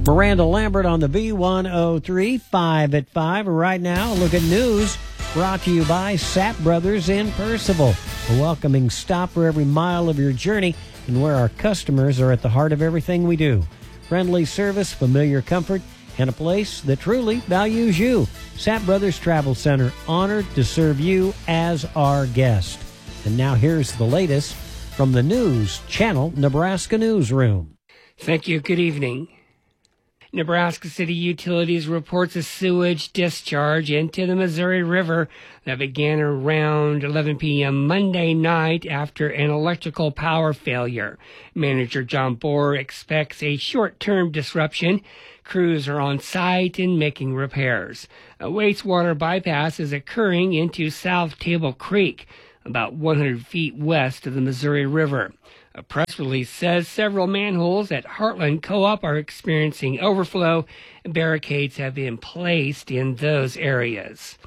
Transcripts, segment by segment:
Miranda Lambert on the B103, 5 at 5. Right now, a look at news brought to you by Sapp Brothers in Percival, a welcoming stop for every mile of your journey and where our customers are at the heart of everything we do. Friendly service, familiar comfort, and a place that truly values you. Sapp Brothers Travel Center, honored to serve you as our guest. And now here's the latest from the News Channel Nebraska Newsroom. Thank you. Good evening. Nebraska City Utilities reports a sewage discharge into the Missouri River that began around 11 p.m. Monday night after an electrical power failure. Manager John Bohr expects a short-term disruption. Crews are on site and making repairs. A wastewater bypass is occurring into South Table Creek, about 100 feet west of the Missouri River. A press release says several manholes at Heartland Co-op are experiencing overflow, and barricades have been placed in those areas.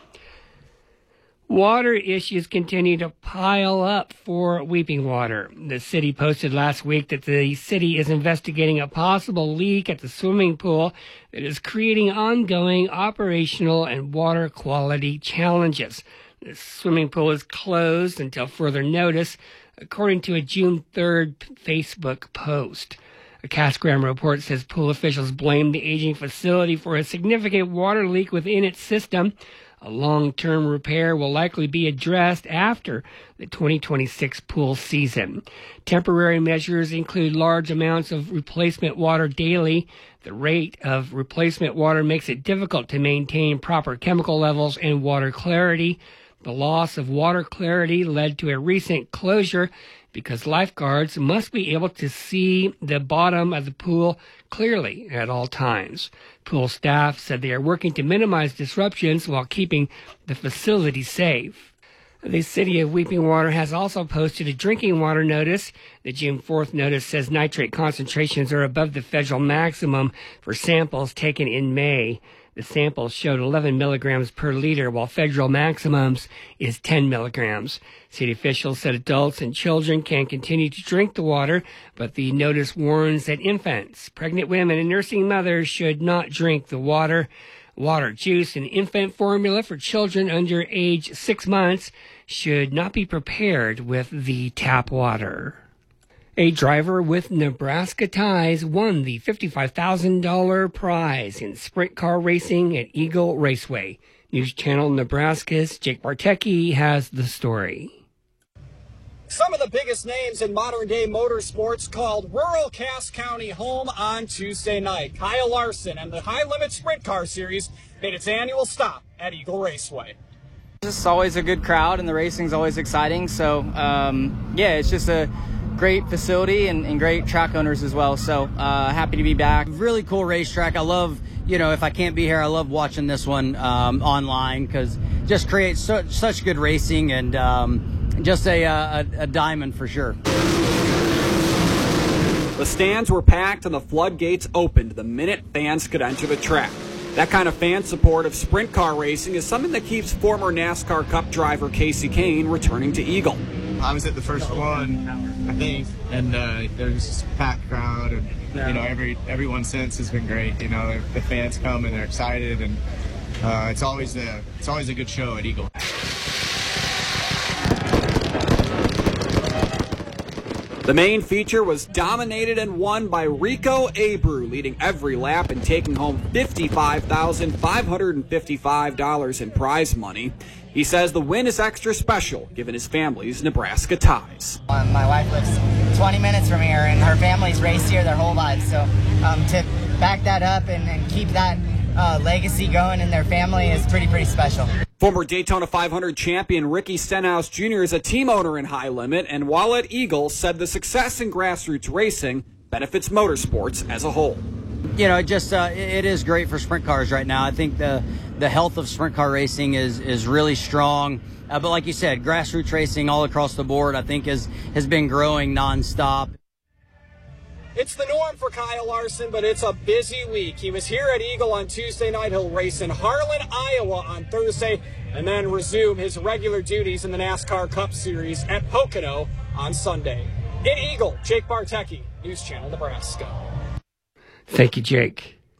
Water issues continue to pile up for Weeping Water. The city posted last week that the city is investigating a possible leak at the swimming pool that is creating ongoing operational and water quality challenges. The swimming pool is closed until further notice, according to a June 3rd Facebook post. A Cass-Graham report says pool officials blame the aging facility for a significant water leak within its system. A long-term repair will likely be addressed after the 2026 pool season. Temporary measures include large amounts of replacement water daily. The rate of replacement water makes it difficult to maintain proper chemical levels and water clarity. The loss of water clarity led to a recent closure because lifeguards must be able to see the bottom of the pool clearly at all times. Pool staff said they are working to minimize disruptions while keeping the facility safe. The city of Weeping Water has also posted a drinking water notice. The June 4th notice says nitrate concentrations are above the federal maximum for samples taken in May. The samples showed 11 milligrams per liter, while federal maximums is 10 milligrams. City officials said adults and children can continue to drink the water, but the notice warns that infants, pregnant women, and nursing mothers should not drink the water. Water, juice, and infant formula for children under age 6 months should not be prepared with the tap water. A driver with Nebraska ties won the $55,000 prize in sprint car racing at Eagle Raceway. News Channel Nebraska's Jake Bartecki has the story. Some of the biggest names in modern-day motorsports called rural Cass County home on Tuesday night. Kyle Larson and the High Limit Sprint Car Series made its annual stop at Eagle Raceway. It's always a good crowd, and the racing's always exciting. So, it's just a great facility and great track owners as well. So happy to be back. Really cool racetrack. I love, if I can't be here, I love watching this one online because just creates such good racing and just a diamond for sure. The stands were packed and the floodgates opened the minute fans could enter the track. That kind of fan support of sprint car racing is something that keeps former NASCAR Cup driver Casey Kane returning to Eagle. I was at the first one, I think, and there was just a packed crowd, and everyone since has been great. The fans come and they're excited, and it's always a good show at Eagle. The main feature was dominated and won by Rico Abreu, leading every lap and taking home $55,555 in prize money. He says the win is extra special, given his family's Nebraska ties. My wife lives 20 minutes from here, and her family's raced here their whole lives. So to back that up and keep that legacy going in their family is pretty special. Former Daytona 500 champion Ricky Stenhouse Jr. is a team owner in High Limit, and while at Eagle, said the success in grassroots racing benefits motorsports as a whole. It is great for sprint cars right now. I think the health of sprint car racing is really strong. But like you said, grassroots racing all across the board, I think, has been growing nonstop. It's the norm for Kyle Larson, but it's a busy week. He was here at Eagle on Tuesday night. He'll race in Harlan, Iowa on Thursday, and then resume his regular duties in the NASCAR Cup Series at Pocono on Sunday. In Eagle, Jake Bartecki, News Channel Nebraska. Thank you, Jake.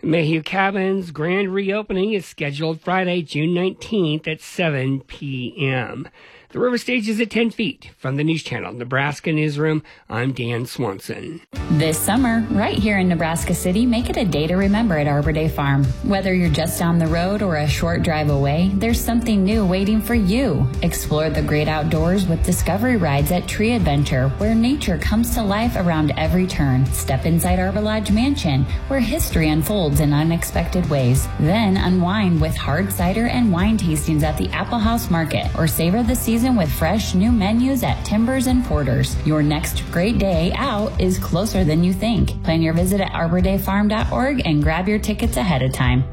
Mayhew Cabin's grand reopening is scheduled Friday, June 19th at 7 p.m. The river stage is at 10 feet. From the News Channel, Nebraska Newsroom, I'm Dan Swanson. This summer, right here in Nebraska City, make it a day to remember at Arbor Day Farm. Whether you're just down the road or a short drive away, there's something new waiting for you. Explore the great outdoors with discovery rides at Tree Adventure, where nature comes to life around every turn. Step inside Arbor Lodge Mansion, where history unfolds in unexpected ways. Then unwind with hard cider and wine tastings at the Apple House Market, or savor the season with fresh new menus at Timbers and Porters. Your next great day out is closer than you think. Plan your visit at arbordayfarm.org and grab your tickets ahead of time.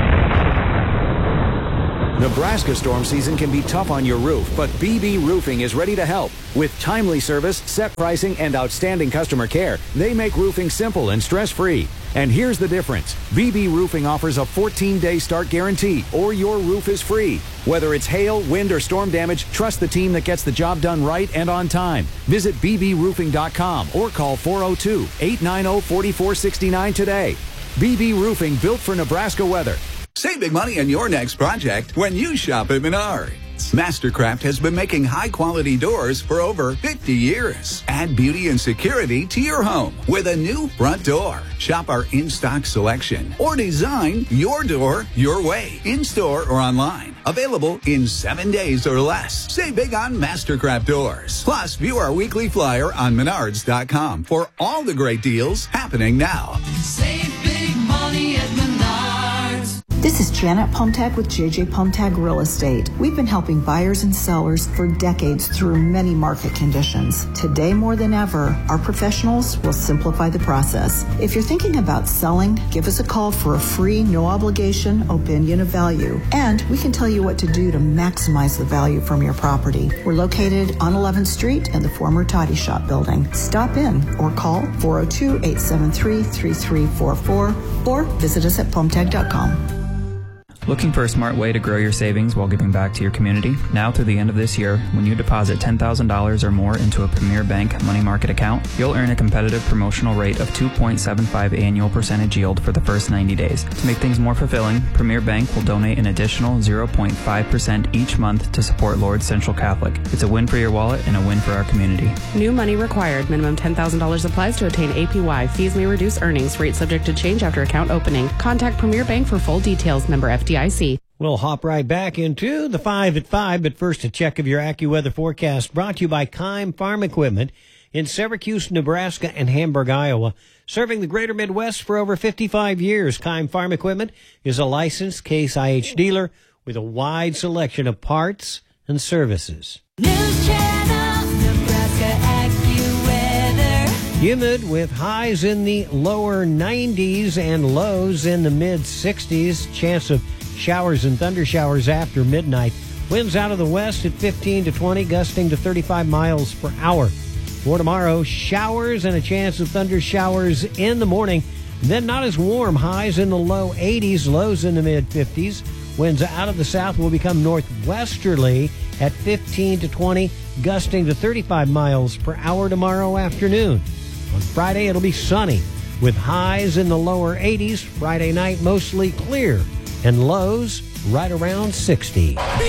Nebraska storm season can be tough on your roof, but BB Roofing is ready to help. With timely service, set pricing, and outstanding customer care, they make roofing simple and stress-free. And here's the difference. BB Roofing offers a 14-day start guarantee, or your roof is free. Whether it's hail, wind, or storm damage, trust the team that gets the job done right and on time. Visit bbroofing.com or call 402-890-4469 today. BB Roofing, built for Nebraska weather. Save big money on your next project when you shop at Menards. Mastercraft has been making high-quality doors for over 50 years. Add beauty and security to your home with a new front door. Shop our in-stock selection or design your door your way, in-store or online. Available in 7 days or less. Save big on Mastercraft doors. Plus, view our weekly flyer on Menards.com for all the great deals happening now. Save big money at Menards. This is Janet Pomtag with JJ Pomtag Real Estate. We've been helping buyers and sellers for decades through many market conditions. Today more than ever, our professionals will simplify the process. If you're thinking about selling, give us a call for a free, no obligation opinion of value. And we can tell you what to do to maximize the value from your property. We're located on 11th Street in the former Toddy Shop building. Stop in or call 402-873-3344 or visit us at pomtag.com. Looking for a smart way to grow your savings while giving back to your community? Now through the end of this year, when you deposit $10,000 or more into a Premier Bank money market account, you'll earn a competitive promotional rate of 2.75 annual percentage yield for the first 90 days. To make things more fulfilling, Premier Bank will donate an additional 0.5% each month to support Lourdes Central Catholic. It's a win for your wallet and a win for our community. New money required. Minimum $10,000 applies to obtain APY. Fees may reduce earnings. Rate subject to change after account opening. Contact Premier Bank for full details. Member FDIC. We'll hop right back into the 5 at 5, but first a check of your AccuWeather forecast brought to you by Keim Farm Equipment in Syracuse, Nebraska and Hamburg, Iowa. Serving the greater Midwest for over 55 years, Keim Farm Equipment is a licensed Case IH dealer with a wide selection of parts and services. News Channel, Nebraska AccuWeather. Humid with highs in the lower 90s and lows in the mid 60s. Chance of showers and thunder showers after midnight. Winds out of the west at 15 to 20, gusting to 35 miles per hour. For tomorrow, showers and a chance of thunder showers in the morning. Then not as warm. Highs in the low 80s, lows in the mid 50s. Winds out of the south will become northwesterly at 15 to 20, gusting to 35 miles per hour tomorrow afternoon. On Friday, it'll be sunny with highs in the lower 80s. Friday night, mostly clear and lows right around 60.